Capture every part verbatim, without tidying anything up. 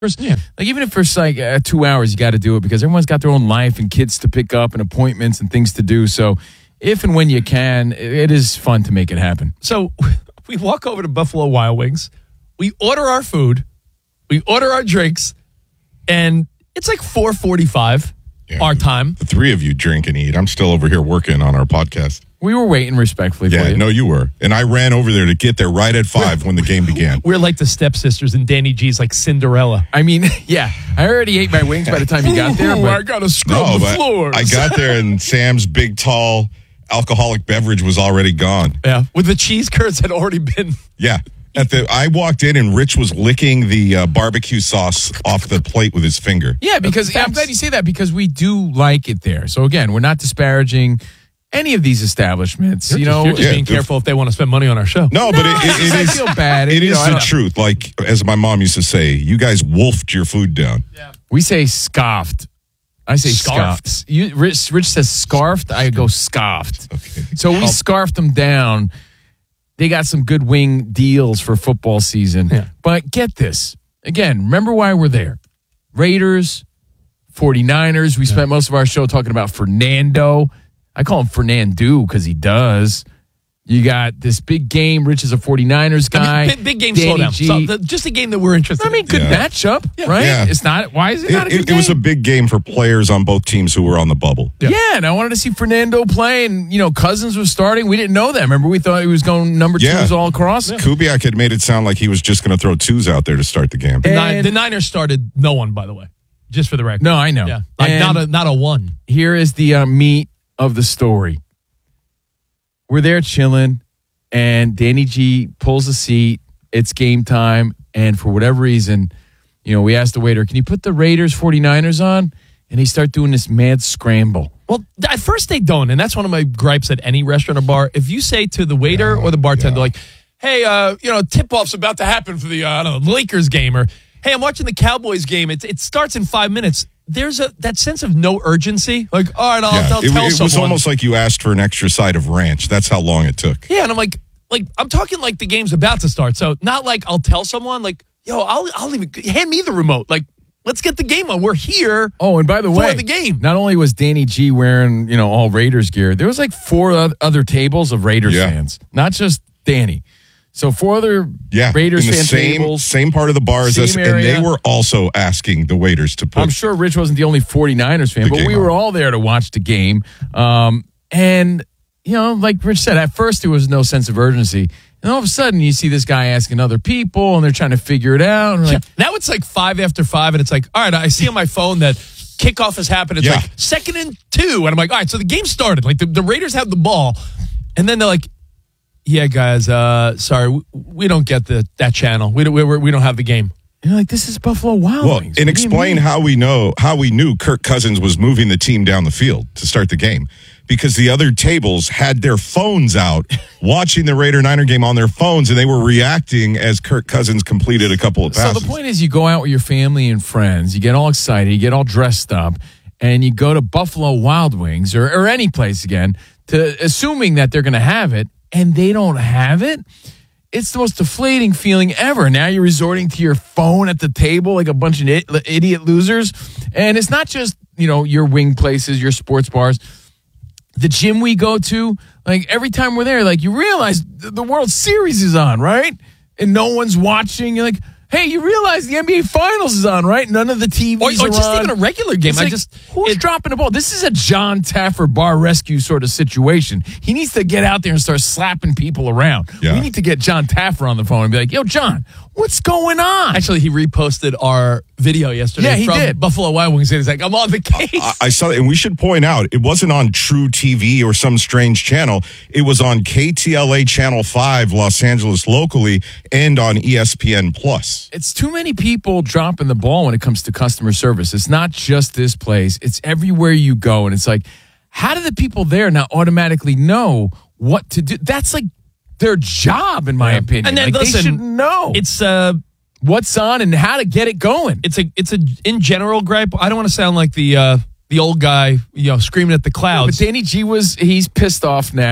Yeah. Like even if it's like uh, two hours, you got to do it because everyone's got their own life and kids to pick up and appointments and things to do. So if and when you can, it, it is fun to make it happen. So we walk over to Buffalo Wild Wings. We order our food. We order our drinks. And it's like four forty-five yeah, our time. The three of you drink and eat. I'm still over here working on our podcast. We were waiting respectfully yeah, for you. No, you were. And I ran over there to get there right at five when the game began. We're like the stepsisters, and Danny G's like Cinderella. I mean, yeah, I already ate my wings by the time you got there. Ooh, but I got to scrub no, the floors. I got there, and Sam's big, tall alcoholic beverage was already gone. Yeah, with the cheese curds had already been. Yeah. At the, I walked in, and Rich was licking the uh, barbecue sauce off the plate with his finger. Yeah, because I'm glad you say that because we do like it there. So, again, we're not disparaging any of these establishments. You're you just, know, you're just yeah, being careful if they want to spend money on our show. No, no but it, it, it I is. feel bad. It you is know, the truth. Like as my mom used to say, you guys wolfed your food down. Yeah. We say scoffed. I say Scarfed. scoffed. You, Rich, Rich says scarfed. I go scoffed. Okay. So we scarfed them down. They got some good wing deals for football season. Yeah. But get this. Again, remember why we're there. Raiders, forty-niners. We yeah. spent most of our show talking about Fernando. I call him Fernando because he does. You got this big game. Rich is a forty-niners guy. I mean, big, big game Danny slowdown. G. So the, just a game that we're interested in. I mean, good Yeah. matchup, Yeah. right? Yeah. It's not. Why is it, It, not a good it, game? it was a big game for players on both teams who were on the bubble. Yeah. yeah, and I wanted to see Fernando play, and, you know, Cousins was starting. We didn't know that. Remember, we thought he was going number Yeah. twos all across? Yeah. Kubiak had made it sound like he was just going to throw twos out there to start the game. The, And- Nin- the Niners started no one, by the way, just for the record. No, I know. Yeah, like And not a not a one. here is the uh, meat of the story. We're there chilling, and Danny G pulls a seat. It's game time, and for whatever reason, you know, we asked the waiter, can you put the Raiders forty-niners on? And he start doing this mad scramble. Well, at first they don't, and that's one of my gripes at any restaurant or bar. If you say to the waiter Yeah, or the bartender, yeah. like, hey, uh, you know, tip-off's about to happen for the, uh, I don't know, Lakers game, or, hey, I'm watching the Cowboys game. It, it starts in five minutes. There's a that sense of no urgency. Like, all right, I'll, Yeah, I'll it, tell it someone. was almost like you asked for an extra side of ranch. That's how long it took. Yeah, and I'm like, like I'm talking like the game's about to start. So not like I'll tell someone, like, yo, I'll, I'll even, hand me the remote. Like, let's get the game on. We're here. Oh, and by the for way, the game. Not only was Danny G wearing, you know, all Raiders gear, there was like four other tables of Raiders Yeah. fans, not just Danny. So four other Yeah, Raiders in the fan same, tables. same part of the bar as same us, and area. they were also asking the waiters to put. I'm sure Rich wasn't the only forty-niners fan, The but game we on. were all there to watch the game. Um, and, you know, like Rich said, at first there was no sense of urgency. And all of a sudden you see this guy asking other people, and they're trying to figure it out. And we're like, Now it's like five after five, and it's like, all right, I see on my phone that kickoff has happened. It's Yeah. like second and two. And I'm like, all right, so the game started. Like the, the Raiders have the ball. And then they're like, yeah, guys, uh, sorry, we, we don't get the that channel. We don't, we, we don't have the game. you're like, this is Buffalo Wild Well, Wings. and What do you explain mean? how we know how we knew Kirk Cousins was moving the team down the field to start the game, because the other tables had their phones out, watching the Raider Niner game on their phones, and they were reacting as Kirk Cousins completed a couple of So passes. the point is, you go out with your family and friends, you get all excited, you get all dressed up, and you go to Buffalo Wild Wings or, or any place again, to assuming that they're going to have it, and they don't have it. It's the most deflating feeling ever. Now you're resorting to your phone at the table like a bunch of it- idiot losers. And it's not just, you know, your wing places, your sports bars. The gym we go to, like every time we're there, like you realize th- the World Series is on, right? And no one's watching. You're like, hey, you realize the N B A Finals is on, right? None of the T Or, Vs or are just on. even a regular game. It's I like, just who's it- dropping the ball? This is a John Taffer bar rescue sort of situation. He needs to get out there and start slapping people around. Yeah. We need to get John Taffer on the phone and be like, yo, John, what's going on? Actually, he reposted our video yesterday Yeah, he from did. Buffalo Wild Wings. He's like, I'm on the case. I, I saw it, and we should point out, it wasn't on True T V or some strange channel. It was on K T L A Channel five, Los Angeles locally, and on E S P N Plus. It's too many people dropping the ball when it comes to customer service. It's not just this place. It's everywhere you go. And it's like, how do the people there not automatically know what to do? That's like their job, in my Yeah. opinion. And then like, listen, they should know It's uh what's on and how to get it going. it's a it's a in general gripe. I don't want to sound like the uh the old guy, you know, screaming at the But clouds. Danny G was, he's pissed off now.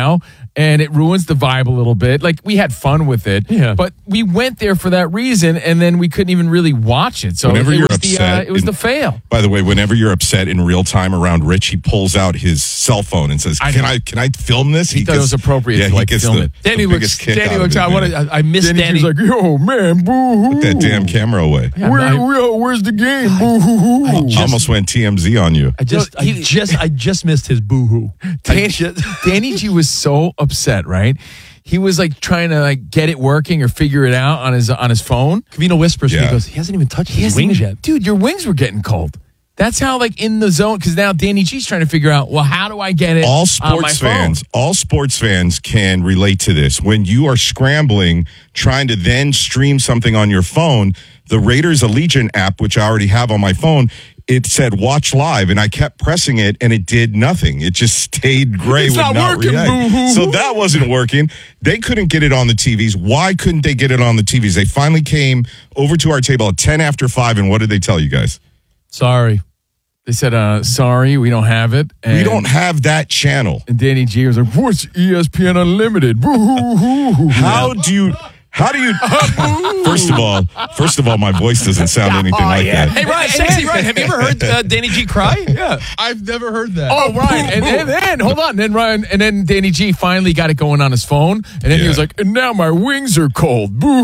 and it ruins the vibe a little bit. Like, we had fun with it, Yeah. but we went there for that reason, and then we couldn't even really watch it. So Whenever it you're was the, upset uh, it was in- the fail. By the way, whenever you're upset in real time around Rich, he pulls out his cell phone and says, I "Can know. I can I film this?" He thought it gets- was appropriate Yeah, to, he like, gets film the, it. Danny the looks. biggest kick Danny out looks. of it, I want man. to. I, I miss Danny Danny. was like, yo, man, boo-hoo. Put that damn camera away. Where, I- where- where's the game? Boo-hoo-hoo. I almost went T M Z on you. I just. No, he- I just. I just missed his boohoo. I Danny, just- Danny G was so upset, right? He was like trying to like get it working or figure it out on his on his phone. Cavino whispers. Yeah. He goes. He hasn't even touched He his hasn't wings even- yet. Dude, your wings were getting cold. That's how, like, in the zone, because now Danny G's trying to figure out, well, how do I get it All on my sports phone? fans, all sports fans can relate to this. When you are scrambling, trying to then stream something on your phone, the Raiders Allegiant app, which I already have on my phone, it said watch live, and I kept pressing it, and it did nothing. It just stayed gray. It's would not not working, react. boo-hoo. So that wasn't working. They couldn't get it on the T Vs. Why couldn't they get it on the T Vs? They finally came over to our table at ten after five, and what did they tell you guys? Sorry. They said, uh, sorry, we don't have it. And, We don't have that channel. And Danny G was like, what's E S P N Unlimited? Boo-hoo-hoo-hoo. How do you... How do you? First of all, first of all, my voice doesn't sound anything like that. Hey, Ryan, sexy Ryan, have you ever heard uh, Danny G cry? Yeah. I've never heard that. Oh, Ryan, and, and then hold on, then Ryan, and then Danny G finally got it going on his phone, and then he Yeah. was like, "And now my wings are cold." Boo!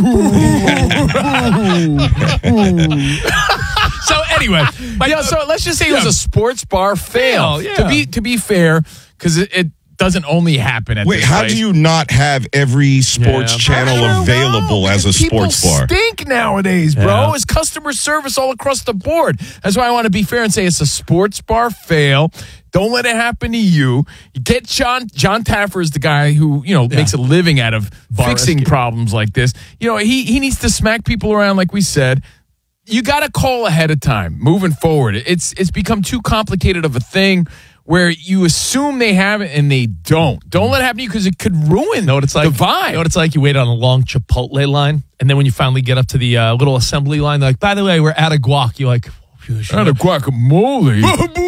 So anyway, my, yeah, so let's just say it was Yeah. a sports bar fail. Fail, yeah. To be to be fair, because it, it doesn't only happen at Wait, this how place. do you not have every sports Yeah. channel I don't available know, as a because sports people bar? Stink nowadays, bro. Yeah. It's customer service all across the board. That's why I want to be fair and say it's a sports bar fail. Don't let it happen to you. You get John John Taffer is the guy who, you know, makes a living out of Bar fixing rescue. problems like this. You know, he he needs to smack people around like we said. You got to call ahead of time moving forward. It's it's become too complicated of a thing where you assume they have it and they don't. Don't let it happen to you because it could ruin know what it's like? the vibe. You know what it's like? You wait on a long Chipotle line, and then when you finally get up to the uh, little assembly line, they're like, by the way, we're out of guac. You're like, "Phew, should Not a guacamole.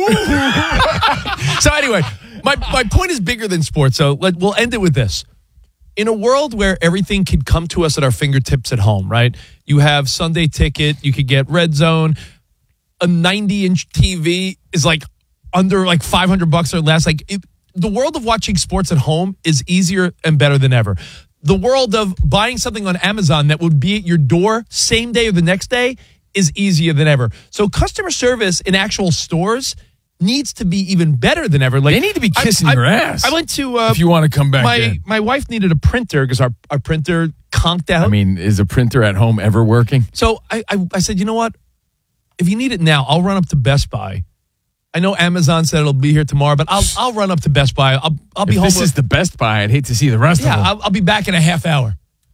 So anyway, my, my point is bigger than sports. So let, we'll end it with this. In a world where everything could come to us at our fingertips at home, right? You have Sunday Ticket, you could get Red Zone. A ninety-inch T V is like under like five hundred bucks or less. Like it, the world of watching sports at home is easier and better than ever. The world of buying something on Amazon that would be at your door same day or the next day is easier than ever. So customer service in actual stores needs to be even better than ever. Like They need to be I- kissing I- your ass. I went to uh, if you want to come back my in. my wife needed a printer because our, our printer conked out. I mean, is a printer at home ever working? So I, I I said, you know what? If you need it now, I'll run up to Best Buy. I know Amazon said it'll be here tomorrow, but I'll I'll run up to Best Buy. I'll I'll be If home. this with, is the Best Buy, I'd hate to see the rest yeah, of them. I'll, I'll be back in a half hour.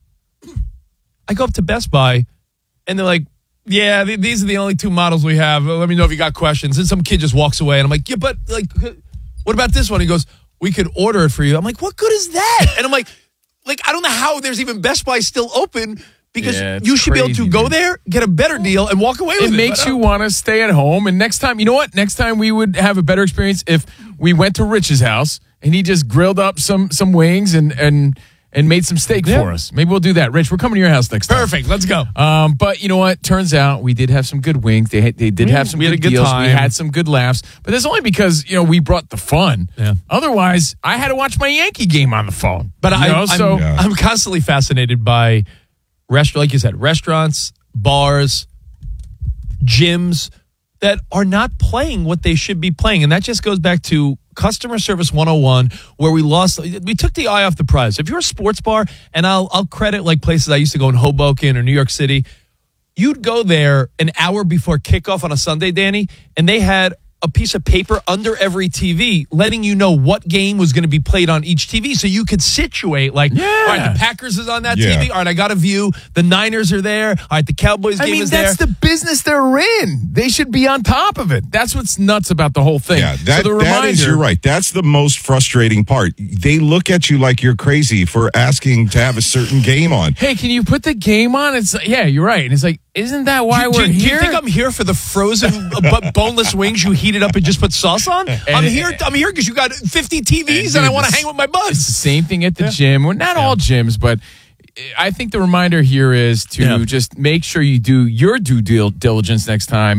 I go up to Best Buy, and they're like, "Yeah, th- these are the only two models we have. Let me know if you got questions." And some kid just walks away, and I'm like, "Yeah, but like, what about this one?" He goes, "We could order it for you." I'm like, "What good is that?" And I'm like, "Like, I don't know how there's even Best Buy still open." Because Yeah, it's you should be able to crazy, go man. there, get a better deal, and walk away with It it. makes But, you uh, want to stay at home. And next time, you know what? Next time we would have a better experience if we went to Rich's house and he just grilled up some some wings and and and made some steak Yeah. for us. Maybe we'll do that. Rich, we're coming to your house next time. Perfect. Let's go. Um, but you know what? Turns out we did have some good wings. They had, they did have some we good, had a good deals. time. We had some good laughs. But that's only because you know we brought the fun. Yeah. Otherwise, I had to watch my Yankee game on the phone. But you I, know, I'm, so Yeah. I'm constantly fascinated by restaurant, like you said, restaurants, bars, gyms that are not playing what they should be playing, and that just goes back to customer service one oh one, where we lost. We took the eye off the prize. If you're a sports bar, and I'll I'll credit like places I used to go in Hoboken or New York City, you'd go there an hour before kickoff on a Sunday, Danny, and they had a piece of paper under every T V letting you know what game was going to be played on each T V so you could situate like, Yeah. all right, the Packers is on that Yeah. T V. All right, I got a view. The Niners are there. All right, the Cowboys I game mean, is that's there. the business they're in. They should be on top of it. That's what's nuts about the whole thing. Yeah, that, so the that is, reminder- you're right. That's the most frustrating part. They look at you like you're crazy for asking to have a certain game on. Hey, can you put the game on? It's yeah, you're right. And it's like Isn't that why do, we're do, here? Do you think I'm here for the frozen b- boneless wings you heated up and just put sauce on? And I'm it, here. I'm here because you got fifty T Vs and, and I want to hang with my buds. It's the same thing at the yeah. gym. Well, not yeah. all gyms, but I think the reminder here is to yeah. just make sure you do your due diligence next time.